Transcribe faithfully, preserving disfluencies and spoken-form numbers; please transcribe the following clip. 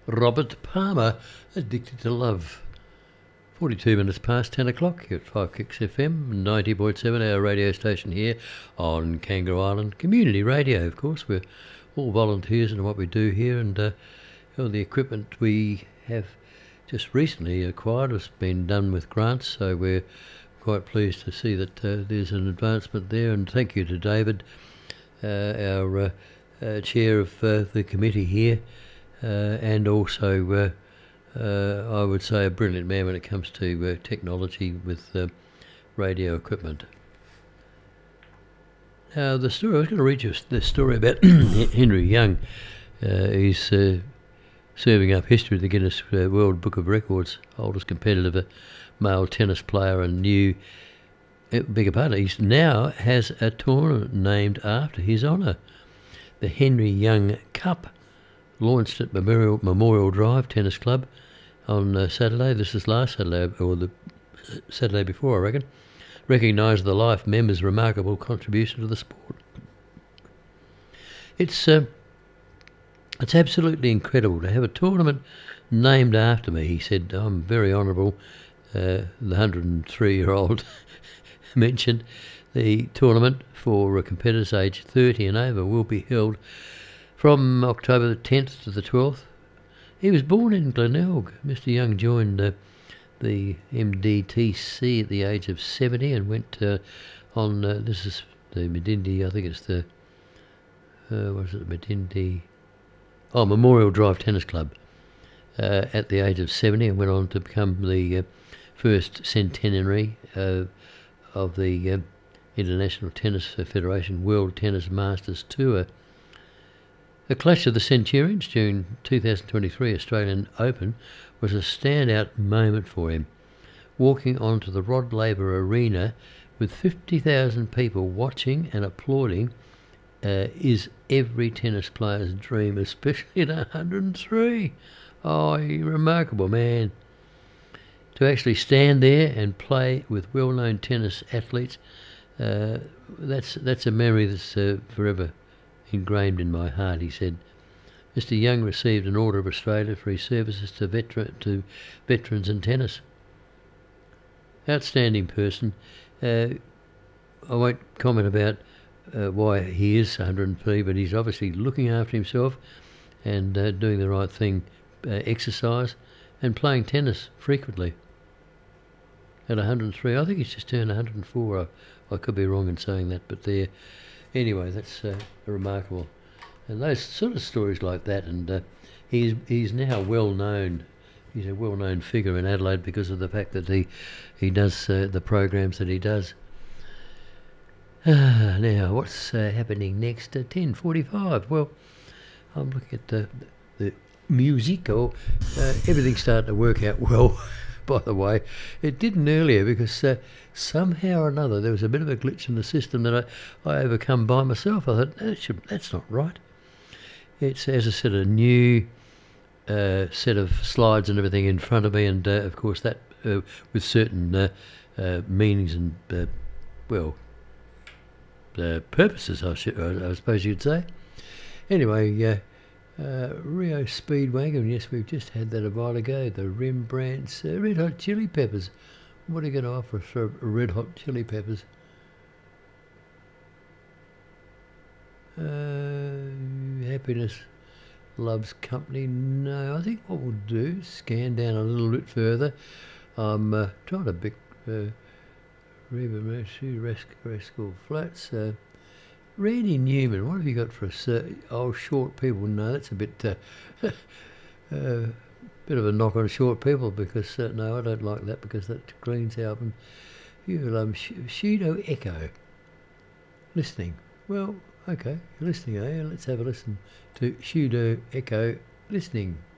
Robert Palmer, Addicted to Love. forty-two minutes past ten o'clock here at Five Kicks F M, ninety point seven, our radio station here on Kangaroo Island. Community radio, of course. We're all volunteers in what we do here, and uh, all the equipment we have just recently acquired has been done with grants, so we're quite pleased to see that uh, there's an advancement there, and thank you to David, uh, our uh, uh, chair of uh, the committee here, uh, and also uh, uh, I would say a brilliant man when it comes to uh, technology with uh, radio equipment. Now the story, I was going to read you the story about Henry Young. Uh, he's uh, serving up history of the Guinness uh, World Book of Records, oldest competitive uh, male tennis player, and new, uh, beg your pardon, he now has a tournament named after his honour. The Henry Young Cup, launched at Memorial, Memorial Drive Tennis Club on uh, Saturday. This is last Saturday, or the Saturday before, I reckon. Recognised the life members' remarkable contribution to the sport. It's uh, it's absolutely incredible to have a tournament named after me. He said, I'm very honourable. Uh, the one hundred three-year-old mentioned the tournament for competitors aged thirty and over will be held from October the tenth to the twelfth. He was born in Glenelg. Mister Young joined uh, the M D T C at the age of seventy and went uh, on, uh, this is the Medindi, I think it's the, uh, what is it, Medindi, oh, Memorial Drive Tennis Club, uh, at the age of seventy, and went on to become the uh, first centenary uh, of the uh, International Tennis Federation World Tennis Masters Tour. The Clash of the Centurions, June two thousand twenty-three Australian Open, was a standout moment for him. Walking onto the Rod Laver Arena with fifty thousand people watching and applauding uh, is every tennis player's dream, especially at one hundred three. Oh, you're a remarkable man. To actually stand there and play with well-known tennis athletes, uh, that's that's a memory that's uh, forever ingrained in my heart, he said. Mister Young received an Order of Australia for his services to, veteran, to veterans in tennis. Outstanding person. Uh, I won't comment about uh, why he is one hundred three, but he's obviously looking after himself and uh, doing the right thing, uh, exercise and playing tennis frequently. At one hundred three, I think he's just turned one hundred four. I, I could be wrong in saying that, but there. Anyway, that's uh, remarkable. And those sort of stories like that, and uh, he's he's now well known. He's a well known figure in Adelaide because of the fact that he he does uh, the programs that he does. Ah, now, what's uh, happening next? Uh, ten forty-five. Well, I'm looking at the the music. Or uh, everything's starting to work out well. By the way, it didn't earlier because uh, somehow or another there was a bit of a glitch in the system that I, I overcome by myself. I thought, that should, that's not right. It's, as I said, a new uh, set of slides and everything in front of me, and uh, of course that uh, with certain uh, uh, meanings and, uh, well, uh, purposes, I, should, I suppose you'd say. Anyway, uh, Uh, Rio Speedwagon, yes, we've just had that a while ago. The Rembrandt's uh, Red Hot Chili Peppers. What are you going to offer for Red Hot Chili Peppers? Uh, happiness loves company. No, I think what we'll do, scan down a little bit further. I'm uh, trying to pick uh, Reba Mercy, Rascal Flats. Uh, Randy Newman, what have you got for us? Uh, oh, short people. No, that's a bit, uh, uh, bit of a knock on short people because, uh, no, I don't like that because that cleans album. You um, Shido Echo. Listening. Well, okay, you're listening, eh? Let's have a listen to Shido Echo listening.